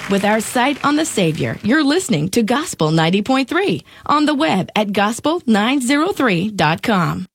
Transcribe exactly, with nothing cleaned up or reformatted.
With our sight on the Savior, you're listening to Gospel ninety point three on the web at gospel nine oh three dot com.